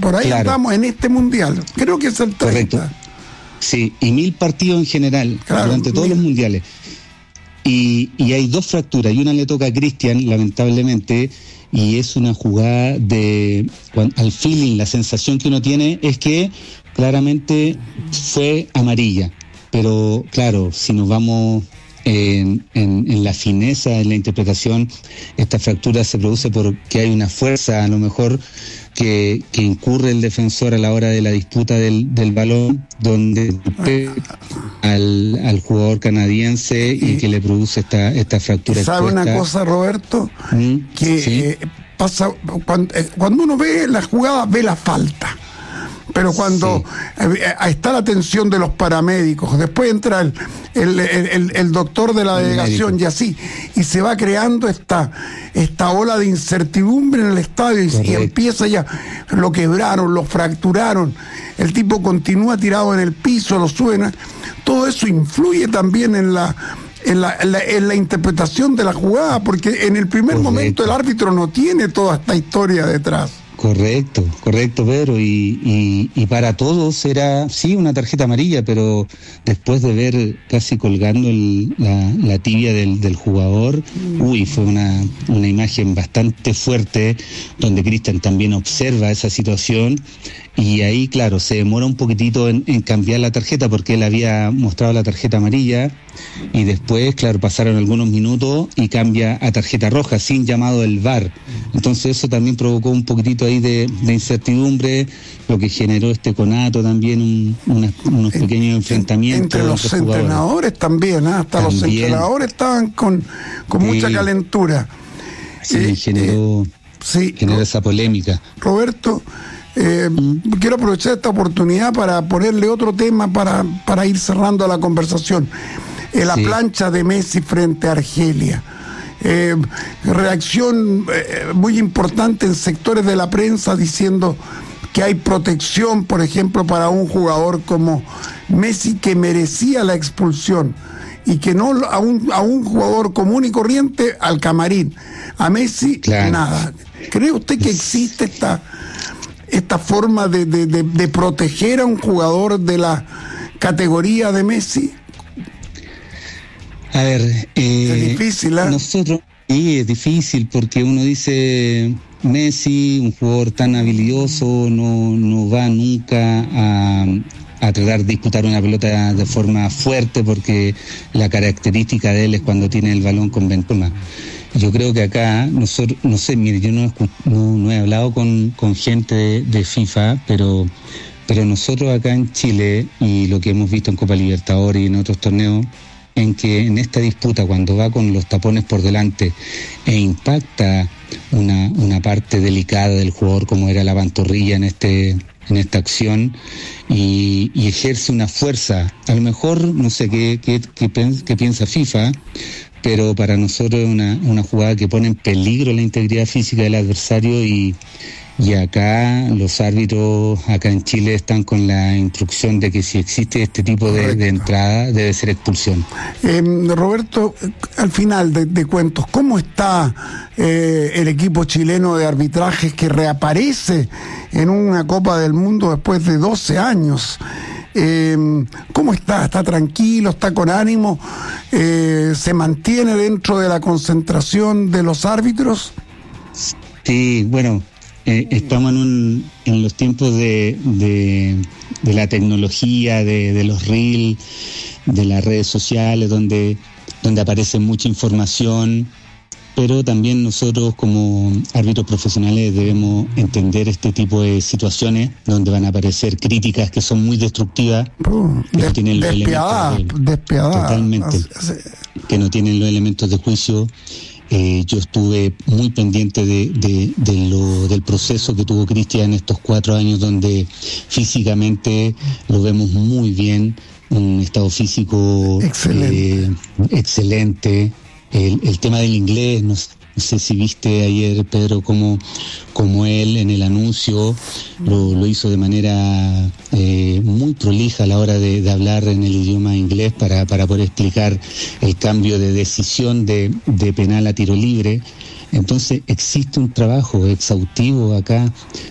por ahí claro, andamos en este mundial. Creo que es el 30. correcto. Sí, y 1000 partidos en general, claro, durante todos los mundiales. Y hay 2 fracturas, y una le toca a Cristian, lamentablemente, y es una jugada al feeling, la sensación que uno tiene es que claramente fue amarilla. Pero claro, si nos vamos en la fineza, en la interpretación, esta fractura se produce porque hay una fuerza, a lo mejor, que incurre el defensor a la hora de la disputa del balón, donde golpea al jugador canadiense y que le produce esta fractura. ¿Sabe expuesta. una cosa, Roberto? Que ¿sí? pasa cuando uno ve la jugada, ve la falta. Pero cuando está la atención de los paramédicos, después entra el doctor de la delegación y así, y se va creando esta ola de incertidumbre en el estadio y empieza ya, lo quebraron, lo fracturaron, el tipo continúa tirado en el piso, lo suena, todo eso influye también en la interpretación de la jugada, porque en el primer momento el árbitro no tiene toda esta historia detrás. Correcto, Pedro, y para todos era, sí, una tarjeta amarilla, pero después de ver casi colgando la tibia del jugador, fue una imagen bastante fuerte, donde Cristian también observa esa situación, y ahí, claro, se demora un poquitito en cambiar la tarjeta, porque él había mostrado la tarjeta amarilla, y después, claro, pasaron algunos minutos y cambia a tarjeta roja, sin llamado del VAR. Entonces eso también provocó un poquitito ahí de incertidumbre, lo que generó este conato también, unos pequeños enfrentamientos. Entre los entrenadores también, hasta los entrenadores estaban con mucha calentura. Sí, generó esa polémica. Roberto, quiero aprovechar esta oportunidad para ponerle otro tema para ir cerrando la conversación. La plancha de Messi frente a Argelia. Reacción muy importante en sectores de la prensa diciendo que hay protección, por ejemplo, para un jugador como Messi, que merecía la expulsión, y que no a un jugador común y corriente al camarín. A Messi, nada. ¿Cree usted que existe esta forma de proteger a un jugador de la categoría de Messi? A ver, es difícil, ¿eh? Nosotros, es difícil, porque uno dice, Messi, un jugador tan habilidoso, no va nunca a tratar de disputar una pelota de forma fuerte, porque la característica de él es cuando tiene el balón con ventaja. Yo creo que acá, nosotros, no sé, mire, yo no he hablado con gente de FIFA, pero nosotros acá en Chile, y lo que hemos visto en Copa Libertadores y en otros torneos, en que en esta disputa, cuando va con los tapones por delante e impacta una parte delicada del jugador, como era la pantorrilla en esta acción, y ejerce una fuerza, a lo mejor no sé qué piensa FIFA, pero para nosotros es una jugada que pone en peligro la integridad física del adversario, y acá los árbitros acá en Chile están con la instrucción de que si existe este tipo de entrada debe ser expulsión. Roberto, al final de cuentos, ¿cómo está el equipo chileno de arbitrajes que reaparece en una Copa del Mundo después de 12 años? ¿Cómo está? ¿Está tranquilo? ¿Está con ánimo? ¿Se mantiene dentro de la concentración de los árbitros? Sí, bueno, estamos en los tiempos de la tecnología, de los reels, de las redes sociales, donde aparece mucha información, pero también nosotros como árbitros profesionales debemos entender este tipo de situaciones donde van a aparecer críticas que son muy destructivas, que no tienen los despiadadas, totalmente, que no tienen los elementos de juicio. Yo estuve muy pendiente del proceso que tuvo Cristian en estos 4 años, donde físicamente lo vemos muy bien, un estado físico excelente. El tema del inglés, no sé si viste ayer, Pedro, como él en el anuncio lo hizo de manera muy prolija a la hora de hablar en el idioma inglés para poder explicar el cambio de decisión de penal a tiro libre. Entonces existe un trabajo exhaustivo acá